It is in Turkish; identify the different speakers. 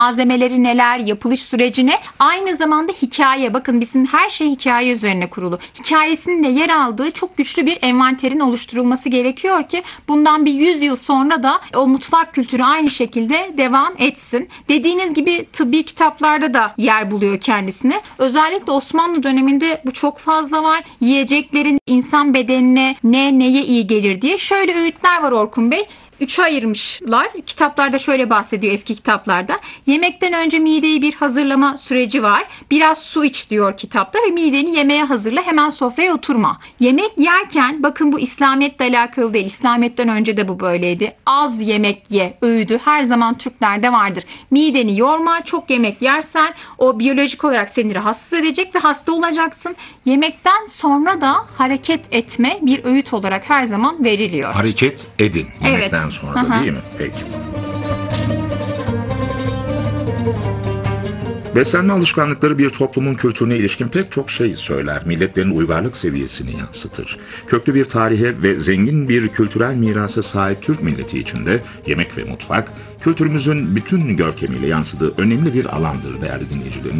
Speaker 1: malzemeleri neler, yapılış sürecine, aynı zamanda hikaye. Bakın bizim her şey hikaye üzerine kurulu. Hikayesinin de yer aldığı çok güçlü bir envanterin oluşturulması gerekiyor ki bundan bir 100 yıl sonra da o mutfak kültürü aynı şekilde devam etsin. Dediğiniz gibi tıbbi kitaplarda da yer buluyor kendisine. Özellikle Osmanlı döneminde bu çok fazla var. Yiyeceklerin insan bedenine neye iyi gelir diye. Şöyle öğütler var Orkun Bey. Üçe ayırmışlar. Kitaplarda şöyle bahsediyor, eski kitaplarda. Yemekten önce mideyi bir hazırlama süreci var. Biraz su iç diyor kitapta ve mideni yemeğe hazırla, hemen sofraya oturma. Yemek yerken, bakın bu İslamiyet'le alakalı değil. İslamiyet'ten önce de bu böyleydi. Az yemek ye öğüdü her zaman Türklerde vardır. Mideni yorma, çok yemek yersen o biyolojik olarak seni rahatsız edecek ve hasta olacaksın. Yemekten sonra da hareket etme bir öğüt olarak her zaman veriliyor.
Speaker 2: Hareket edin yemekten
Speaker 1: Evet.
Speaker 2: sonra da, değil mi? Peki. Beslenme alışkanlıkları bir toplumun kültürüne ilişkin pek çok şey söyler. Milletlerin uygarlık seviyesini yansıtır. Köklü bir tarihe ve zengin bir kültürel mirasa sahip Türk milleti içinde yemek ve mutfak, kültürümüzün bütün görkemiyle yansıdığı önemli bir alandır değerli dinleyicilerimiz.